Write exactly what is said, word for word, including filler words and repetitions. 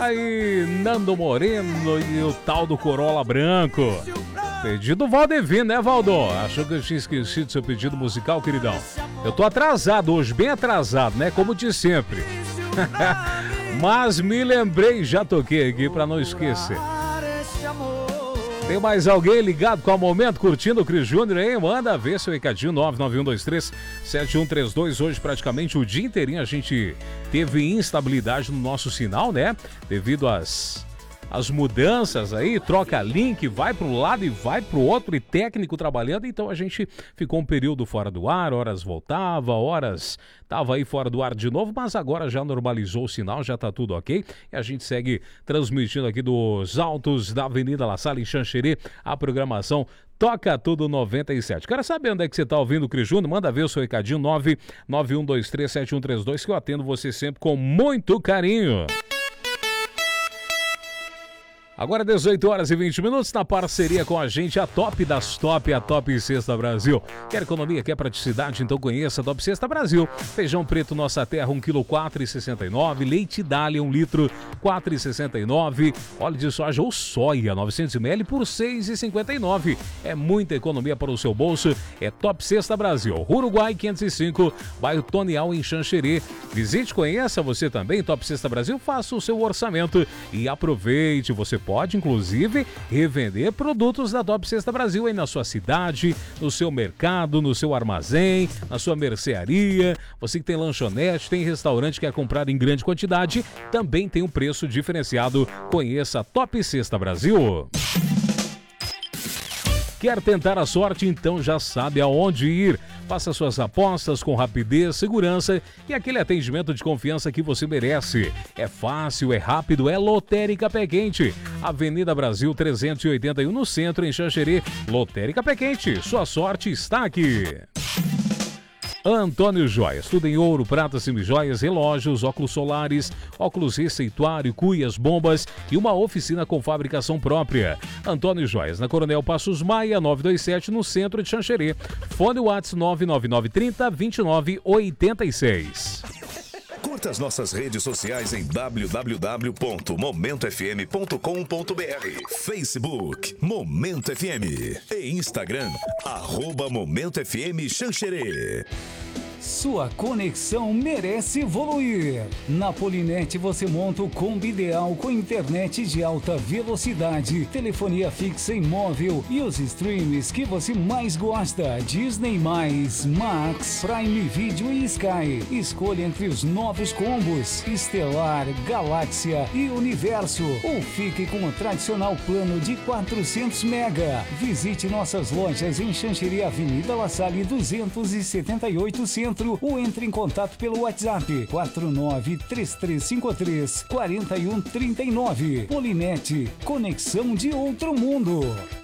Aí, Nando Moreno e o tal do Corolla Branco. Pedido Valdevino, né, Valdo? Achou que eu tinha esquecido seu pedido musical, queridão? Eu tô atrasado hoje, bem atrasado, né? Como de sempre. Mas me lembrei, já toquei aqui pra não esquecer. Tem mais alguém ligado com o momento, curtindo o Cris Júnior, hein? Manda ver seu recadinho, nove nove um dois três sete um três dois. Hoje praticamente o dia inteirinho a gente teve instabilidade no nosso sinal, né? Devido às... as mudanças aí, troca link, vai para um lado e vai para o outro, e técnico trabalhando, então a gente ficou um período fora do ar, horas voltava, horas estava aí fora do ar de novo, mas agora já normalizou o sinal, já está tudo ok, e a gente segue transmitindo aqui dos altos da Avenida La Salle, em Xanxerê, a programação Toca Tudo noventa e sete. Quero saber onde é que você está ouvindo o Cris Júnior, manda ver o seu recadinho, nove nove um dois três sete um três dois, que eu atendo você sempre com muito carinho. Agora dezoito horas e vinte minutos, na parceria com a gente, a Top das Top, a Top Cesta Brasil. Quer economia, quer praticidade? Então conheça a Top Cesta Brasil. Feijão preto Nossa Terra, um quilo, quatro reais e sessenta e nove. Leite Dália, um litro, quatro reais e sessenta e nove. Óleo de soja ou soia, novecentos mililitros por seis reais e cinquenta e nove. É muita economia para o seu bolso. É Top Cesta Brasil. Uruguai quinhentos e cinco, bairro Tonial, em Xanxerê. Visite, conheça você também, Top Cesta Brasil. Faça o seu orçamento e aproveite. Você pode, inclusive, revender produtos da Top Cesta Brasil aí na sua cidade, no seu mercado, no seu armazém, na sua mercearia. Você que tem lanchonete, tem restaurante, quer comprar em grande quantidade, também tem um preço diferenciado. Conheça a Top Cesta Brasil. Quer tentar a sorte? Então já sabe aonde ir. Faça suas apostas com rapidez, segurança e aquele atendimento de confiança que você merece. É fácil, é rápido, é Lotérica Pé Quente. Avenida Brasil trezentos e oitenta e um, no centro, em Xanxerê. Lotérica Pé Quente, sua sorte está aqui. Antônio Joias, tudo em ouro, prata, semijoias, relógios, óculos solares, óculos receituário, cuias, bombas e uma oficina com fabricação própria. Antônio Joias, na Coronel Passos Maia, novecentos e vinte e sete, no centro de Xanxerê. Fone WhatsApp nove nove nove, trinta, vinte e nove, oitenta e seis. Curta as nossas redes sociais em w w w ponto momento f m ponto com ponto b r, Facebook Momento F M e Instagram arroba Momento F M Xanxerê. Sua conexão merece evoluir. Na Polinet você monta o combo ideal com internet de alta velocidade, telefonia fixa e móvel e os streams que você mais gosta. Disney mais, Max, Prime Video e Sky. Escolha entre os novos combos Estelar, Galáxia e Universo. Ou fique com o tradicional plano de quatrocentos mega. Visite nossas lojas em Xanxerê, Avenida La Salle duzentos e setenta e oito Centro, ou entre em contato pelo WhatsApp quatro nove três três cinco três, quatro um três nove. Polinet, conexão de outro mundo.